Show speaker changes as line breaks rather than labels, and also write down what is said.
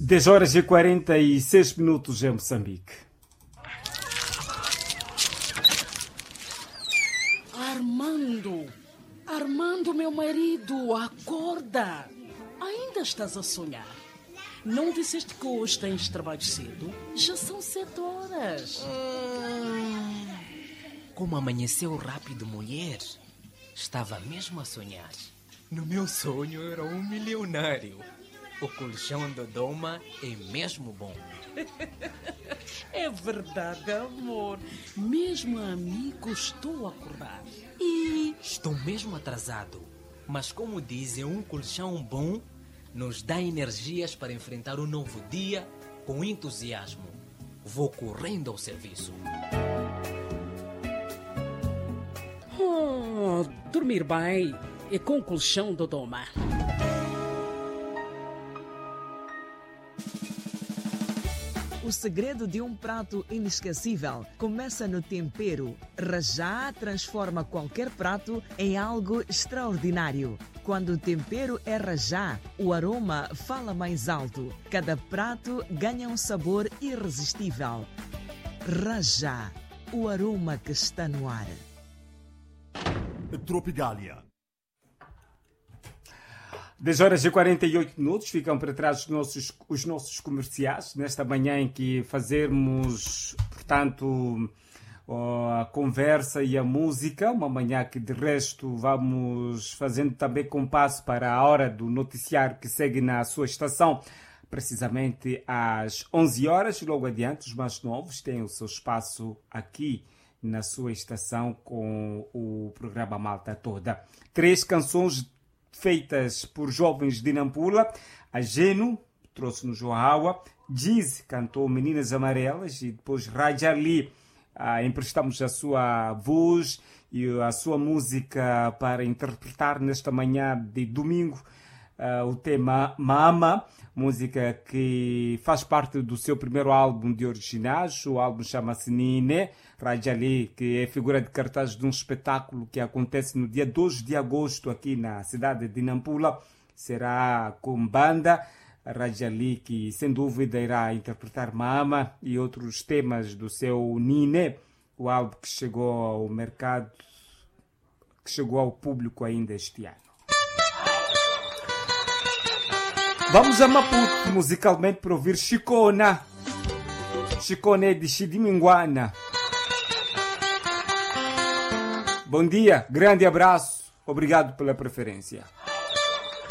10 horas e 46 minutos em Moçambique.
Armando, meu marido, acorda! Ainda estás a sonhar? Não disseste que hoje tens trabalho cedo? Já são 7 horas.
Como amanheceu rápido, mulher. Estava mesmo a sonhar. No meu sonho era um milionário. O colchão do Doma é mesmo bom.
É verdade, amor. Mesmo amigo, estou a acordar. E
estou mesmo atrasado. Mas como dizem, um colchão bom nos dá energias para enfrentar um novo dia com entusiasmo. Vou correndo ao serviço.
Dormir bem é com o colchão do Doma.
O segredo de um prato inesquecível começa no tempero. Rajá transforma qualquer prato em algo extraordinário. Quando o tempero é rajá, o aroma fala mais alto. Cada prato ganha um sabor irresistível. Rajá, o aroma que está no ar.
Tropigália.
10 horas e 48 minutos, ficam para trás os nossos comerciais, nesta manhã em que fazermos, portanto, a conversa e a música, uma manhã que de resto vamos fazendo também compasso para a hora do noticiário que segue na sua estação, precisamente às 11 horas, logo adiante os mais novos têm o seu espaço aqui na sua estação com o programa Malta Toda. 3 canções feitas por jovens de Nampula. A Geno trouxe-nos Joaua, Giz cantou Meninas Amarelas e depois Rajali emprestamos a sua voz e a sua música para interpretar nesta manhã de domingo o tema Mama, música que faz parte do seu primeiro álbum de originais. O álbum chama-se Nine. Rajali, que é figura de cartaz de um espetáculo que acontece no dia 2 de agosto aqui na cidade de Nampula, será com banda. Rajali, que sem dúvida irá interpretar Mama e outros temas do seu Nine, o álbum que chegou ao mercado, que chegou ao público ainda este ano. Vamos a Maputo, musicalmente, para ouvir Chicona. Chicona é de Chidiminguana. Bom dia, grande abraço, obrigado pela preferência.